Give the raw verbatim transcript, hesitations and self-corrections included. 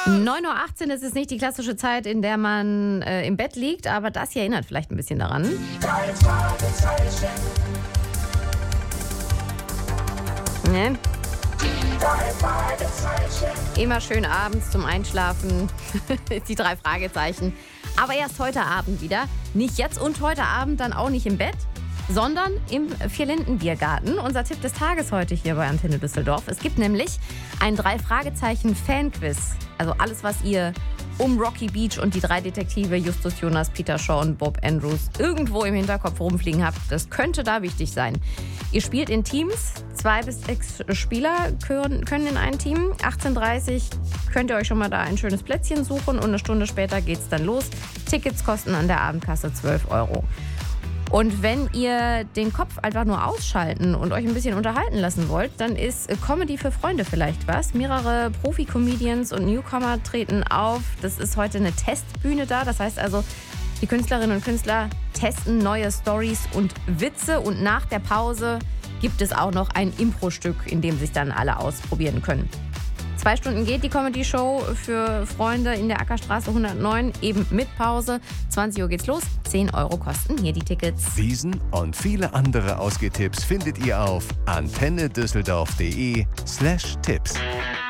neun Uhr achtzehn ist es nicht die klassische Zeit, in der man äh, im Bett liegt, aber das hier erinnert vielleicht ein bisschen daran. Drei Fragezeichen. Ne? Drei Fragezeichen. Immer schön abends zum Einschlafen. Die drei Fragezeichen. Aber erst heute Abend wieder. Nicht jetzt und heute Abend dann auch nicht im Bett, sondern im Vierlinden-Biergarten. Unser Tipp des Tages heute hier bei Antenne Düsseldorf. Es gibt nämlich ein Drei-Fragezeichen-Fan-Quiz. Also alles, was ihr um Rocky Beach und die drei Detektive Justus Jonas, Peter Shaw und Bob Andrews irgendwo im Hinterkopf rumfliegen habt. Das könnte da wichtig sein. Ihr spielt in Teams. Zwei bis sechs Spieler können, können in ein Team. achtzehn Uhr dreißig könnt ihr euch schon mal da ein schönes Plätzchen suchen und eine Stunde später geht's dann los. Tickets kosten an der Abendkasse zwölf Euro. Und wenn ihr den Kopf einfach nur ausschalten und euch ein bisschen unterhalten lassen wollt, dann ist Comedy für Freunde vielleicht was. Mehrere Profi-Comedians und Newcomer treten auf. Das ist heute eine Testbühne da. Das heißt also, die Künstlerinnen und Künstler testen neue Stories und Witze. Und nach der Pause gibt es auch noch ein Impro-Stück, in dem sich dann alle ausprobieren können. Zwei Stunden geht die Comedy-Show für Freunde in der Ackerstraße hundertneun, eben mit Pause. zwanzig Uhr geht's los, zehn Euro kosten hier die Tickets. Diesen und viele andere Ausgehtipps findet ihr auf antennedüsseldorf.de slash Tipps.